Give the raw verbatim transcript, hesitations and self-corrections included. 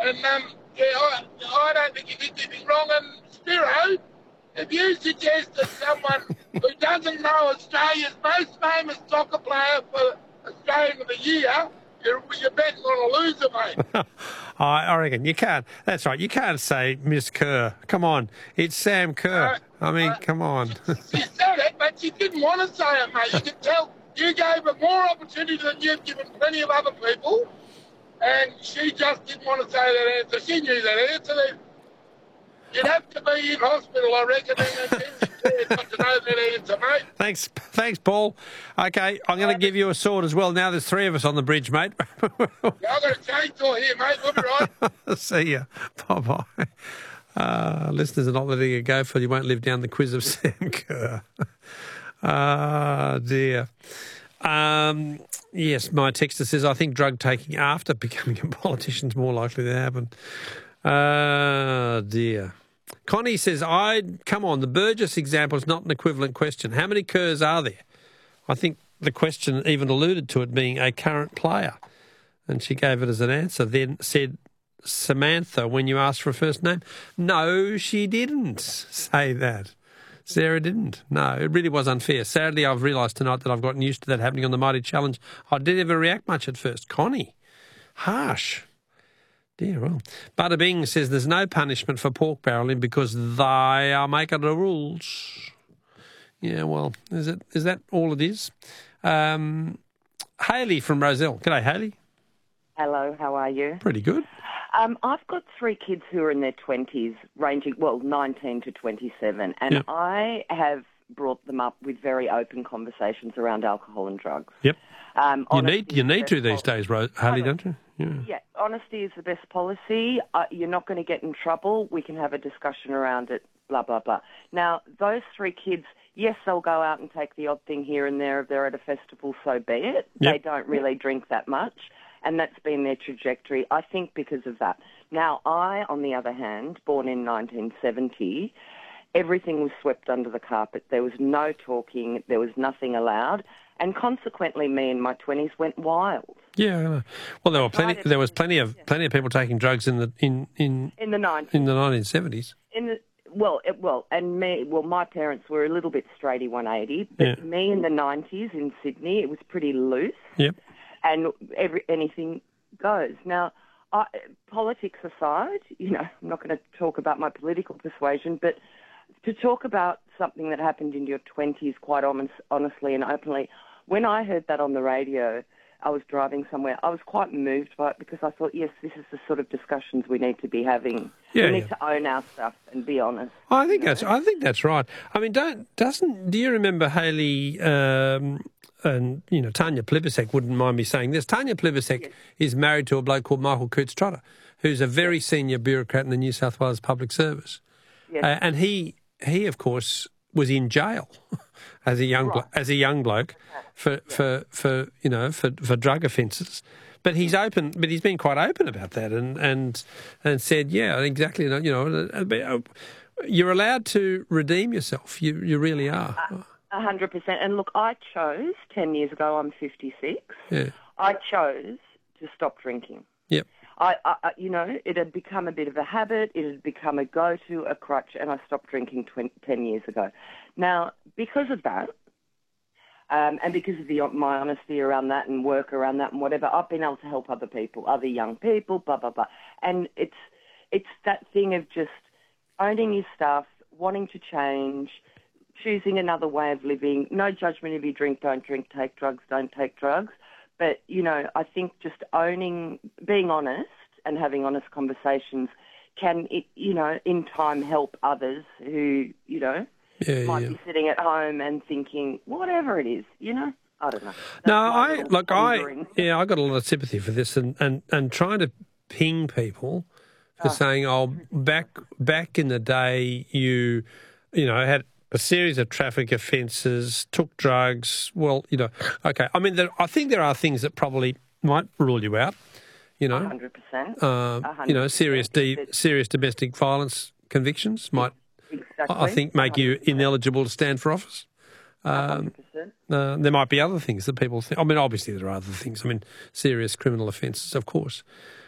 And um, yeah, I, I don't think you did anything wrong. And Spiro, if you suggest that someone who doesn't know Australia's most famous soccer player for Australian of the Year, you're, you're betting on a loser, mate. I reckon you can't. That's right. You can't say Miss Kerr. Come on, it's Sam Kerr. Uh, I mean, uh, come on. She said it, but she didn't want to say it, mate. You can tell you gave her more opportunity than you've given plenty of other people, and she just didn't want to say that answer. She knew that answer. You'd have to be in hospital, I reckon, and not to know that answer, mate. Thanks, thanks, Paul. Okay, I'm going to give you a sword as well. Now there's three of us on the bridge, mate. Yeah, I've got a chainsaw here, mate. We'll be right. See ya. Bye-bye. Uh, listeners are not letting it go, for you won't live down the quiz of Sam Kerr. Ah, uh, dear. Um, yes, my texter says, I think drug taking after becoming a politician is more likely to happen. Ah, uh, dear. Connie says, I come on, the Burgess example is not an equivalent question. How many Kerrs are there? I think the question even alluded to it being a current player. And she gave it as an answer, then said, Samantha, when you asked for a first name. No, she didn't say that. Sarah didn't. No, it really was unfair. Sadly, I've realised tonight that I've gotten used to that happening on the Mighty Challenge. I didn't ever react much at first. Connie, harsh. Dear, well. Bada Bing says there's no punishment for pork barrelling because they are making the rules. Yeah, well, is it? Is that all it is? Um, Hayley from Roselle. G'day, Hayley. Hello, how are you? Pretty good. Um, I've got three kids who are in their twenties, ranging, well, nineteen to twenty-seven, and yep. I have brought them up with very open conversations around alcohol and drugs. Yep. Um, you need you need to these days, Hayley, don't you? Yeah. yeah, honesty is the best policy. Uh, you're not going to get in trouble. We can have a discussion around it, blah, blah, blah. Now, those three kids, yes, they'll go out and take the odd thing here and there if they're at a festival, so be it. Yep. They don't really drink that much, and that's been their trajectory, I think, because of that. Now, I, on the other hand, born in nineteen seventy, everything was swept under the carpet. There was no talking. There was nothing allowed. And consequently, me in my twenties went wild. Yeah, well, there were plenty. There was plenty of plenty of people taking drugs in the in in in the nineties, in the nineteen seventies. In the well, it, well, and me. Well, my parents were a little bit straighty, one eighty. But yeah. me in the nineties in Sydney, it was pretty loose. Yep. And every anything goes. Now, I, politics aside, you know, I'm not going to talk about my political persuasion, but to talk about something that happened in your twenties, quite honest, honestly and openly, when I heard that on the radio, I was driving somewhere, I was quite moved by it because I thought, yes, this is the sort of discussions we need to be having. Yeah, we need yeah. to own our stuff and be honest. I think that's. I think that's right. I mean, don't doesn't. Do you remember Hayley? Um, and you know, Tanya Plibersek wouldn't mind me saying this. Tanya Plibersek yes. is married to a bloke called Michael Coates-Trotter, who's a very yes. senior bureaucrat in the New South Wales Public Service, yes. uh, and he he of course was in jail as a young right. blo- as a young bloke for yeah. for, for you know for, for drug offences. But he's open. But he's been quite open about that, and and and said, yeah, exactly. You know, you're allowed to redeem yourself. You you really are. A hundred percent. And look, I chose ten years ago. I'm fifty-six. Yeah. I chose to stop drinking. Yep. I, I, you know, it had become a bit of a habit. It had become a go-to, a crutch, and I stopped drinking twenty, ten years ago. Now, because of that, um, and because of the, my honesty around that and work around that and whatever, I've been able to help other people, other young people, blah, blah, blah. And it's it's that thing of just owning your stuff, wanting to change, choosing another way of living. No judgment if you drink, don't drink, take drugs, don't take drugs. But, you know, I think just owning, being honest and having honest conversations can, you know, in time help others who, you know, yeah, might yeah. be sitting at home and thinking, whatever it is, you know, I don't know. That's no, I, look, I, yeah, I got a lot of sympathy for this and, and, and trying to ping people for oh. saying, oh, back, back in the day you, you know, had a series of traffic offences, took drugs. Well, you know, okay. I mean, there, I think there are things that probably might rule you out. You know, one hundred percent. Uh, you know, serious de- serious domestic violence convictions might, exactly. I think, make you ineligible to stand for office. Um, one hundred percent. Uh, there might be other things that people think. I mean, obviously there are other things. I mean, serious criminal offences, of course.